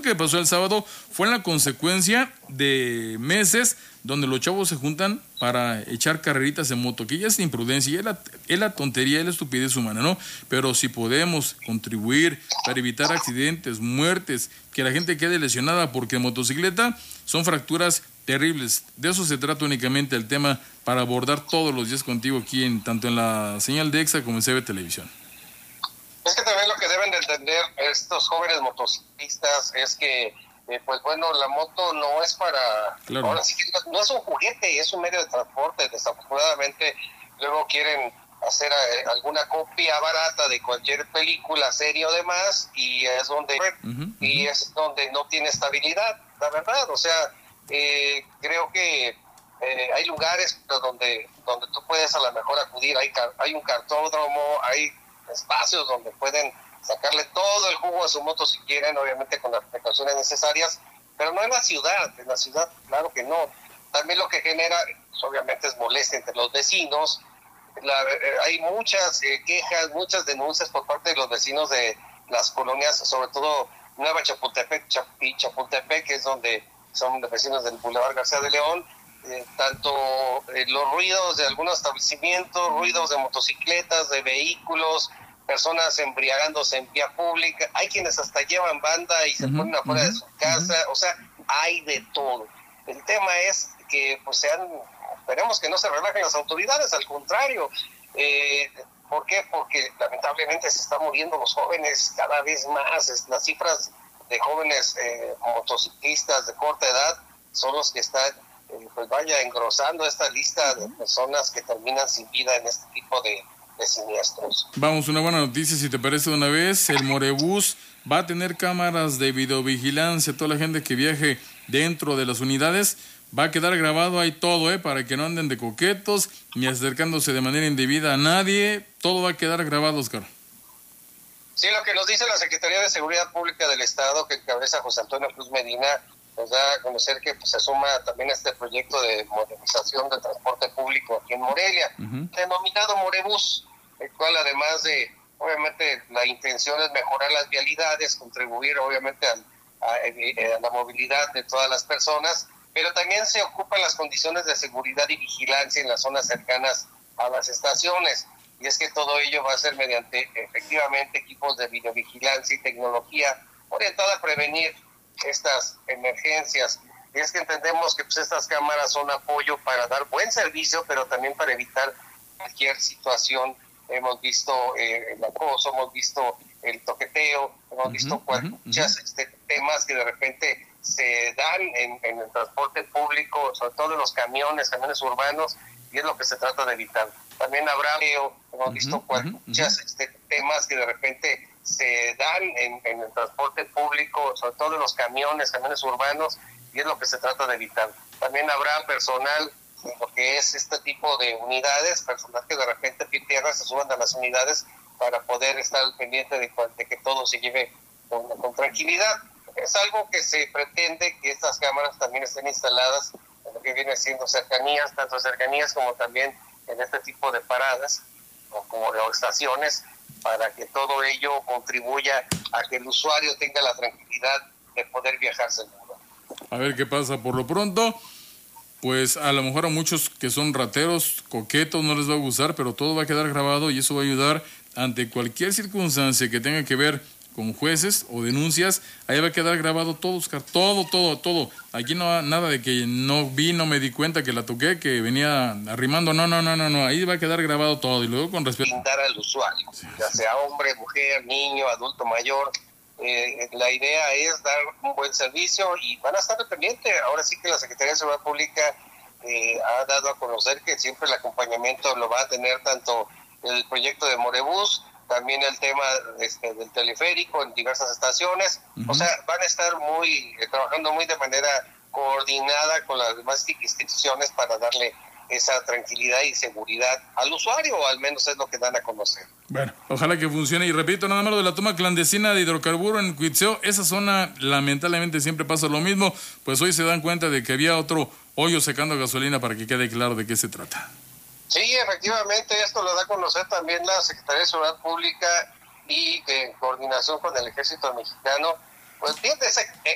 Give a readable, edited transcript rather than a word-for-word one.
que pasó el sábado fue la consecuencia de meses donde los chavos se juntan para echar carreritas en moto, que ya es imprudencia, es la tontería, es la estupidez humana, ¿no? Pero si podemos contribuir para evitar accidentes, muertes, que la gente quede lesionada, porque en motocicleta son fracturas terribles. De eso se trata únicamente el tema para abordar todos los días contigo aquí, tanto en la señal de EXA como en CB Televisión. Es que también lo que deben de entender estos jóvenes motociclistas es que, pues bueno, la moto no es para... Claro. Ahora sí que no es un juguete, es un medio de transporte. Desafortunadamente, luego quieren hacer alguna copia barata de cualquier película, serie o demás, y es donde es donde no tiene estabilidad, la verdad. O sea, creo que hay lugares donde tú puedes a lo mejor acudir, hay un cartódromo, hay espacios donde pueden sacarle todo el jugo a su moto si quieren, obviamente con las precauciones necesarias, pero no en la ciudad claro que no. También lo que genera, pues, obviamente es molestia entre los vecinos. Hay muchas quejas, muchas denuncias por parte de los vecinos de las colonias, sobre todo Nueva Chapultepec y Chapultepec, que es donde son los vecinos del Boulevard García de León. Tanto los ruidos de algunos establecimientos, ruidos de motocicletas, de vehículos, personas embriagándose en vía pública, hay quienes hasta llevan banda y se ponen afuera de su casa, o sea, hay de todo. El tema es que pues esperemos que no se relajen las autoridades, al contrario. ¿Por qué? Porque lamentablemente se están muriendo los jóvenes cada vez más. Las cifras de jóvenes motociclistas de corta edad son los que están pues vaya engrosando esta lista de personas que terminan sin vida en este tipo de siniestros. Vamos, una buena noticia, si te parece de una vez, el Morebús va a tener cámaras de videovigilancia, toda la gente que viaje dentro de las unidades, va a quedar grabado ahí todo, para que no anden de coquetos, ni acercándose de manera indebida a nadie, todo va a quedar grabado, Oscar. Sí, lo que nos dice la Secretaría de Seguridad Pública del Estado, que encabeza José Antonio Cruz Medina, nos da a conocer que pues, se suma también a este proyecto de modernización del transporte público aquí en Morelia, denominado Morebús, el cual además de, obviamente, la intención es mejorar las vialidades, contribuir obviamente a la movilidad de todas las personas, pero también se ocupan las condiciones de seguridad y vigilancia en las zonas cercanas a las estaciones, y es que todo ello va a ser mediante, efectivamente, equipos de videovigilancia y tecnología orientada a prevenir estas emergencias. Y es que entendemos que pues estas cámaras son apoyo para dar buen servicio, pero también para evitar cualquier situación. Hemos visto el acoso, hemos visto el toqueteo, hemos visto muchos temas que de repente se dan en el transporte público, sobre todo en los camiones urbanos, y es lo que se trata de evitar. También habrá hemos visto muchos temas que de repente se dan en el transporte público, sobre todo en los camiones urbanos, y es lo que se trata de evitar. También habrá personal, lo que es este tipo de unidades, personal que de repente pie tierra se suban a las unidades para poder estar al pendiente de que todo se lleve con tranquilidad. Es algo que se pretende que estas cámaras también estén instaladas en lo que viene siendo cercanías, tanto cercanías como también en este tipo de paradas o como de estaciones, para que todo ello contribuya a que el usuario tenga la tranquilidad de poder viajar seguro. A ver qué pasa. Por lo pronto, pues a lo mejor a muchos que son rateros, coquetos, no les va a gustar, pero todo va a quedar grabado y eso va a ayudar ante cualquier circunstancia que tenga que ver con jueces o denuncias. Ahí va a quedar grabado todo, Oscar, todo. Aquí no nada de que no vi, no me di cuenta que la toqué, que venía arrimando, no. Ahí va a quedar grabado todo y luego con respeto. Brindar al usuario, ya sea hombre, mujer, niño, adulto mayor. La idea es dar un buen servicio y van a estar pendientes. Ahora sí que la Secretaría de Seguridad Pública ha dado a conocer que siempre el acompañamiento lo va a tener tanto el proyecto de Morebús, también el tema del teleférico en diversas estaciones. O sea, van a estar trabajando muy de manera coordinada con las demás instituciones para darle esa tranquilidad y seguridad al usuario, o al menos es lo que dan a conocer. Bueno, ojalá que funcione. Y repito, nada más lo de la toma clandestina de hidrocarburo en Cuitzeo, esa zona lamentablemente siempre pasa lo mismo, pues hoy se dan cuenta de que había otro hoyo secando gasolina, para que quede claro de qué se trata. Sí, efectivamente, esto lo da a conocer también la Secretaría de Seguridad Pública y en coordinación con el Ejército Mexicano. Pues fíjense,